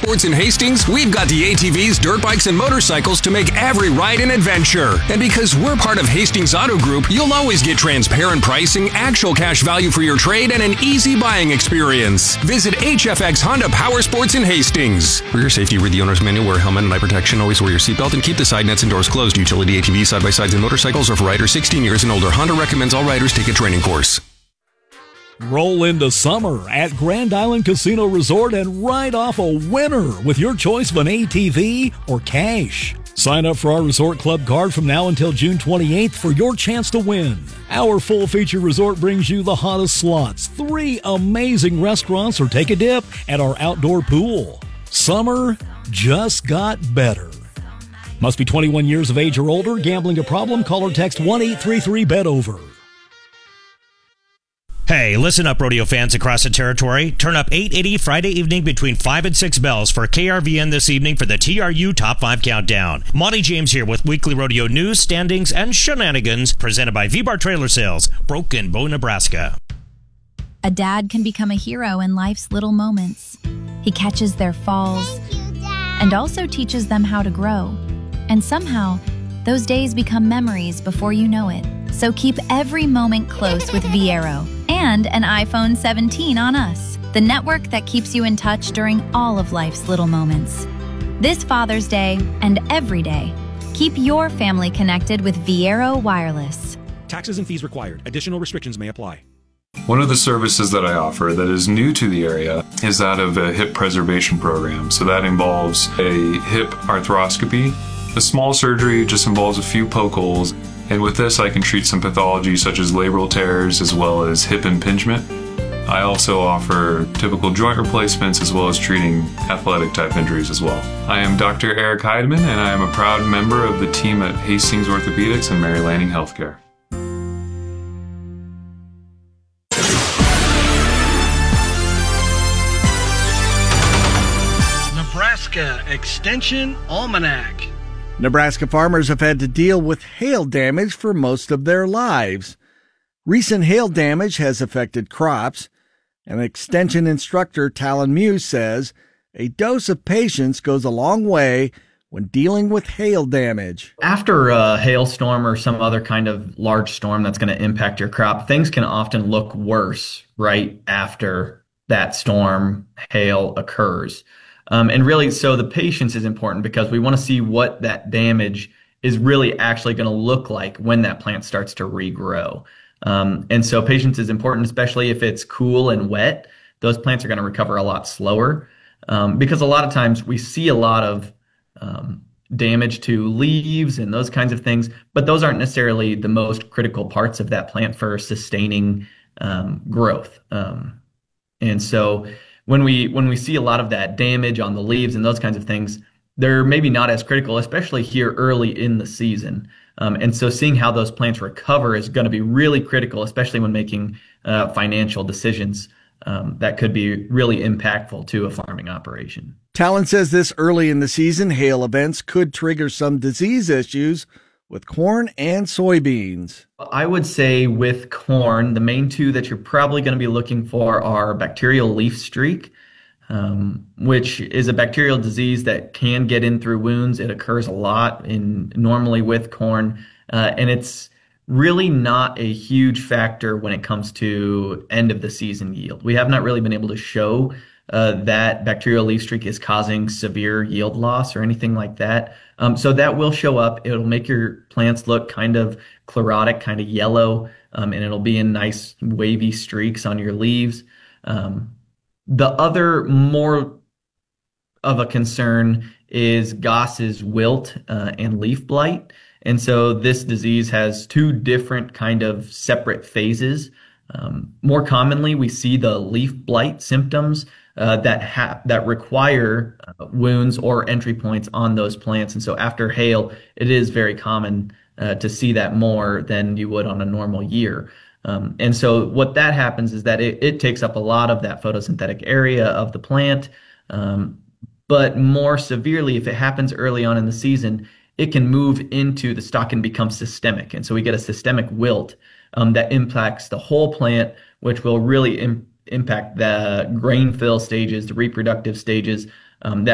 Sports in Hastings, we've got the ATVs, dirt bikes, and motorcycles to make every ride an adventure. And because we're part of Hastings Auto Group, you'll always get transparent pricing, actual cash value for your trade, and an easy buying experience. Visit HFX Honda Power Sports in Hastings. For your safety, read the owner's manual, wear helmet and eye protection, always wear your seatbelt, and keep the side nets and doors closed. Utility ATVs, side-by-sides, and motorcycles are for riders 16 years and older. Honda recommends all riders take a training course. Roll into summer at Grand Island Casino Resort and ride off a winner with your choice of an ATV or cash. Sign up for our Resort Club card from now until June 28th for your chance to win. Our full-feature resort brings you the hottest slots, 3 amazing restaurants, or take a dip at our outdoor pool. Summer just got better. Must be 21 years of age or older. Gambling a problem? Call or text 1-833-BET-OVER. Hey, listen up, rodeo fans across the territory. Turn up 880 Friday evening between 5 and 6 bells for KRVN this evening for the TRU Top 5 Countdown. Monty James here with weekly rodeo news, standings, and shenanigans presented by V-Bar Trailer Sales, Broken Bow, Nebraska. A dad can become a hero in life's little moments. He catches their falls and also teaches them how to grow. And somehow, those days become memories before you know it. So keep every moment close with Viero and an iPhone 17 on us, the network that keeps you in touch during all of life's little moments. This Father's Day and every day, keep your family connected with Viero Wireless. Taxes and fees required. Additional restrictions may apply. One of the services that I offer that is new to the area is that of a hip preservation program. So that involves a hip arthroscopy. The small surgery just involves a few poke holes. And with this, I can treat some pathology such as labral tears as well as hip impingement. I also offer typical joint replacements as well as treating athletic type injuries as well. I am Dr. Eric Heidemann, and I am a proud member of the team at Hastings Orthopedics and Mary Lanning Healthcare. Nebraska Extension Almanac. Nebraska farmers have had to deal with hail damage for most of their lives. Recent hail damage has affected crops, and Extension instructor Talon Muse says a dose of patience goes a long way when dealing with hail damage. After a hailstorm or some other kind of large storm that's going to impact your crop, things can often look worse right after that storm, hail occurs. And really, so the patience is important because we want to see what that damage is really actually going to look like when that plant starts to regrow. And so patience is important, especially if it's cool and wet. Those plants are going to recover a lot slower because a lot of times we see a lot of damage to leaves and those kinds of things, but those aren't necessarily the most critical parts of that plant for sustaining growth. And so when we see a lot of that damage on the leaves and those kinds of things, they're maybe not as critical, especially here early in the season. And so seeing how those plants recover is going to be really critical, especially when making financial decisions that could be really impactful to a farming operation. Talon says this early in the season, hail events could trigger some disease issues with corn and soybeans. I would say with corn, the main two that you're probably going to be looking for are bacterial leaf streak, which is a bacterial disease that can get in through wounds. It occurs a lot normally with corn, and it's really not a huge factor when it comes to end of the season yield. We have not really been able to show that bacterial leaf streak is causing severe yield loss or anything like that. So that will show up. It'll make your plants look kind of chlorotic, kind of yellow, and it'll be in nice wavy streaks on your leaves. The other more of a concern is Goss's wilt and leaf blight. And so this disease has two different kind of separate phases. More commonly, we see the leaf blight symptoms that require wounds or entry points on those plants. And so after hail, it is very common to see that more than you would on a normal year. And so what that happens is that it takes up a lot of that photosynthetic area of the plant. But more severely, if it happens early on in the season, it can move into the stalk and become systemic. And so we get a systemic wilt that impacts the whole plant, which will really impact the grain fill stages, the reproductive stages, that